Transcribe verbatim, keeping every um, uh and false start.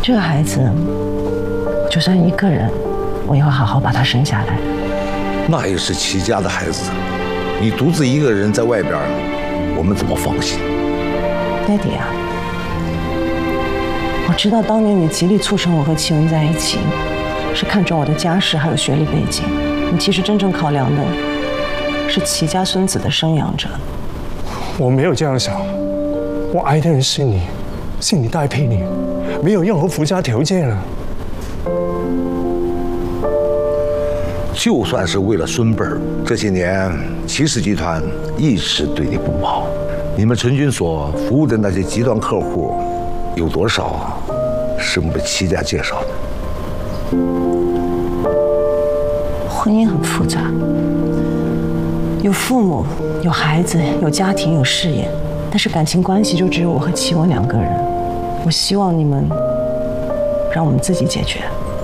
这个孩子，就算一个人，我也会好好把他生下来。 那也是齐家的孩子，你独自一个人在外边，我们怎么放心？ 爹地啊，我知道当年你极力促成我和齐文在一起，是看中我的家世还有学历背景。你其实真正考量的是齐家孙子的生养者。 我没有这样想，我爱的人是你，是你代替你，没有任何附加条件啊。 就算是为了孙辈儿，这些年齐氏集团一直对你不好。你们陈军所服务的那些集团客户，有多少是我们齐家介绍的？ 婚姻很复杂，有父母，有孩子，有家庭，有事业，但是感情关系就只有我和齐文两个人。我希望你们让我们自己解决。